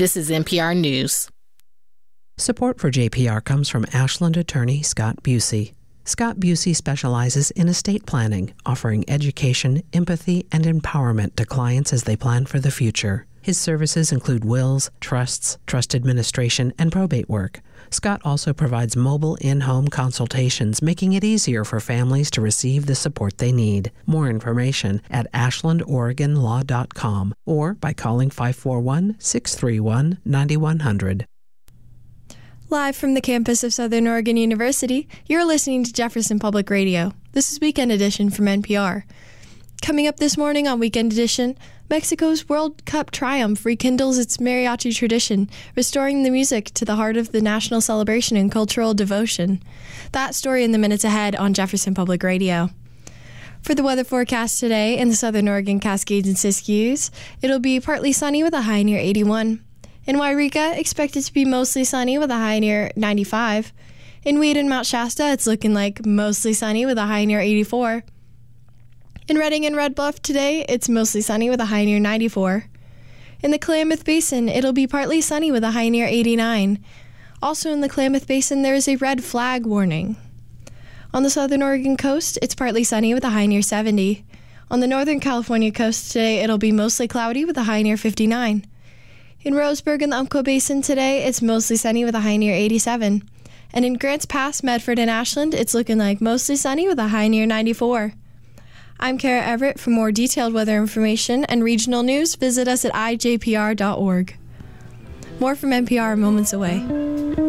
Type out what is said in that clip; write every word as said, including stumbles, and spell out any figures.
This is N P R News. Support for J P R comes from Ashland attorney Scott Busey. Scott Busey specializes in estate planning, offering education, empathy, and empowerment to clients as they plan for the future. His services include wills, trusts, trust administration, and probate work. Scott also provides mobile in-home consultations, making it easier for families to receive the support they need. More information at ashland oregon law dot com or by calling five four one, six three one, nine one zero zero. Live from the campus of Southern Oregon University, you're listening to Jefferson Public Radio. This is Weekend Edition from N P R. Coming up this morning on Weekend Edition, Mexico's World Cup triumph rekindles its mariachi tradition, restoring the music to the heart of the national celebration and cultural devotion. That story in the minutes ahead on Jefferson Public Radio. For the weather forecast today in the Southern Oregon Cascades and Siskiyous, it'll be partly sunny with a high near eighty-one. In Wairika, expected to be mostly sunny with a high near ninety-five. In Weed and Mount Shasta, it's looking like mostly sunny with a high near eighty-four. In Redding and Red Bluff today, it's mostly sunny with a high near ninety-four. In the Klamath Basin, it'll be partly sunny with a high near eighty-nine. Also in the Klamath Basin, there is a red flag warning. On the Southern Oregon coast, it's partly sunny with a high near seventy. On the Northern California coast today, it'll be mostly cloudy with a high near fifty-nine. In Roseburg and the Umpqua Basin today, it's mostly sunny with a high near eighty-seven. And in Grants Pass, Medford, and Ashland, it's looking like mostly sunny with a high near ninety-four. I'm Kara Everett. For more detailed weather information and regional news, visit us at i j p r dot org. More from N P R moments away.